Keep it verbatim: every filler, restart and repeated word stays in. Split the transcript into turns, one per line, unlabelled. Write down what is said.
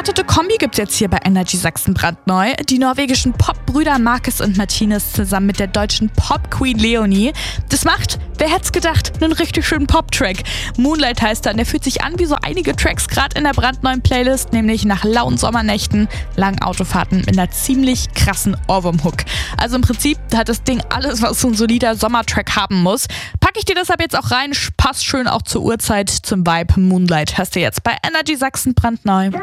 unerwartete Kombi gibt's jetzt hier bei Energy Sachsen brandneu. Die norwegischen Popbrüder Marcus und Martinez zusammen mit der deutschen Pop-Queen Leonie. Das macht, wer hätt's gedacht, einen richtig schönen Pop-Track. Moonlight heißt er und der fühlt sich an wie so einige Tracks gerade in der brandneuen Playlist, nämlich nach lauen Sommernächten, langen Autofahrten mit einer ziemlich krassen Ohrwurm-Hook. Also im Prinzip hat das Ding alles, was so ein solider Sommertrack haben muss. Pack ich dir deshalb jetzt auch rein, passt schön auch zur Uhrzeit, zum Vibe. Moonlight hast du jetzt bei Energy Sachsen brandneu.